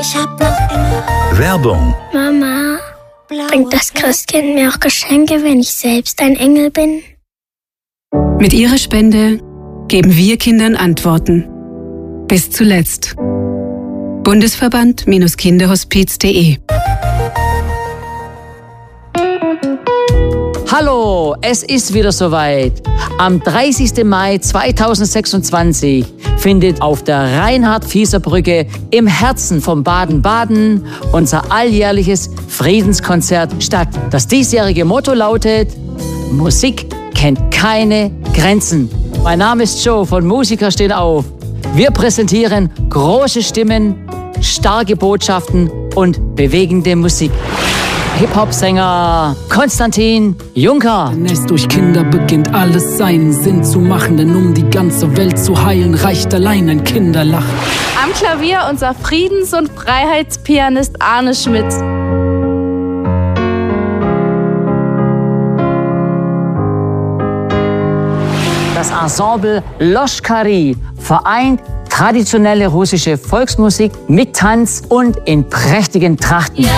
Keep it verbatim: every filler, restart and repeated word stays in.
Ich hab noch immer Werbung. Mama, bringt das Christkind mir auch Geschenke, wenn ich selbst ein Engel bin? Mit ihrer Spende geben wir Kindern Antworten. Bis zuletzt. Bundesverband Kinderhospiz punkt de. Hallo, es ist wieder soweit. Am dreißigsten Mai zweitausendsechsundzwanzig findet auf der Reinhard-Fieser-Brücke im Herzen von Baden-Baden unser alljährliches Friedenskonzert statt. Das diesjährige Motto lautet: Musik kennt keine Grenzen. Mein Name ist Joe von Musiker stehen auf. Wir präsentieren große Stimmen, starke Botschaften und bewegende Musik. Hip-Hop-Sänger Konstantin Juncker. Wenn es durch Kinder beginnt, alles seinen Sinn zu machen, denn um die ganze Welt zu heilen, reicht allein ein Kinderlachen. Am Klavier unser Friedens- und Freiheitspianist Arne Schmidt. Das Ensemble Loschkari vereint traditionelle russische Volksmusik mit Tanz und in prächtigen Trachten.